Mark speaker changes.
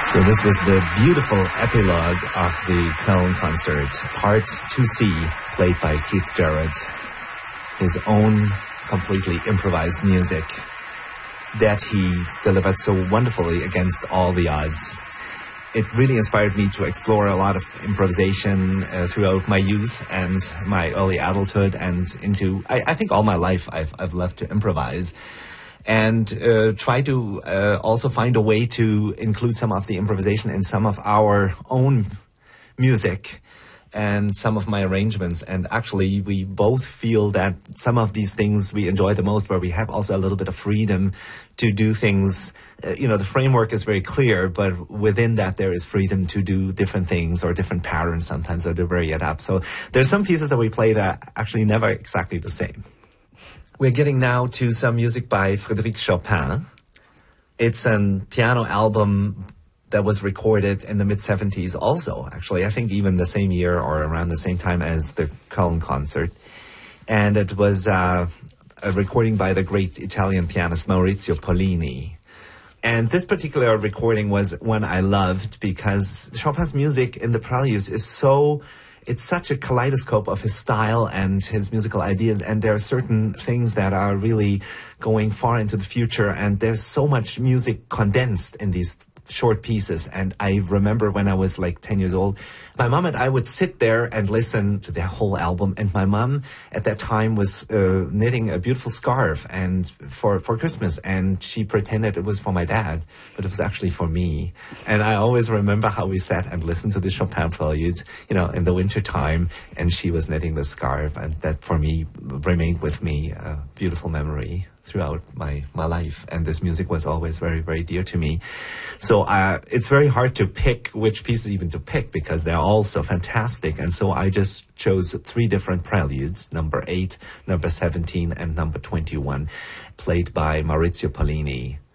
Speaker 1: So this was the beautiful epilogue of the Köln concert, Part 2C, played by Keith Jarrett. His own completely improvised music that he delivered so wonderfully against all the odds. It really inspired me to explore a lot of improvisation throughout my youth and my early adulthood, and into, I think all my life I've loved to improvise. And try to also find a way to include some of the improvisation in some of our own music and some of my arrangements. And actually, we both feel that some of these things we enjoy the most, where we have also a little bit of freedom to do things. The framework is very clear, but within that there is freedom to do different things or different patterns sometimes, so they're very adapt. So there's some pieces that we play that are actually never exactly the same. We're getting now to some music by Frédéric Chopin. It's a piano album that was recorded in the mid-70s also, actually. I think even the same year or around the same time as the Köln concert. And it was a recording by the great Italian pianist Maurizio Pollini. And this particular recording was one I loved because Chopin's music in the Preludes is it's such a kaleidoscope of his style and his musical ideas, and there are certain things that are really going far into the future, and there's so much music condensed in these short pieces. And I remember when I was like 10 years old, my mom and I would sit there and listen to the whole album. And my mom at that time was knitting a beautiful scarf and for Christmas, and she pretended it was for my dad, but it was actually for me. And I always remember how we sat and listened to the Chopin Preludes, in the winter time, and she was knitting the scarf, and that for me remained with me a beautiful memory throughout my life, and this music was always very, very dear to me. So it's very hard to pick which pieces even to pick, because they're all so fantastic. And so I just chose 3 different preludes, number 8, number 17, and number 21, played by Maurizio Pollini.